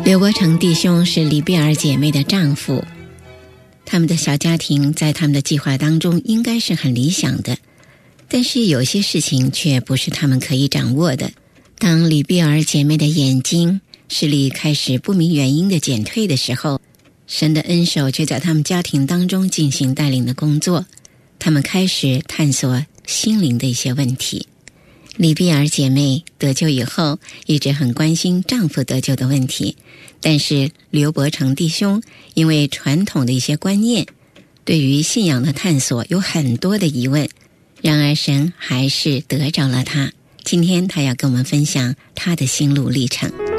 刘伯承弟兄是李碧儿姐妹的丈夫，他们的小家庭在他们的计划当中应该是很理想的，但是有些事情却不是他们可以掌握的。当李碧儿姐妹的眼睛视力开始不明原因的减退的时候，神的恩手却在他们家庭当中进行带领的工作，他们开始探索心灵的一些问题。李碧儿姐妹得救以后一直很关心丈夫得救的问题，但是刘伯承弟兄因为传统的一些观念，对于信仰的探索有很多的疑问，然而神还是得着了他。今天他要跟我们分享他的心路历程。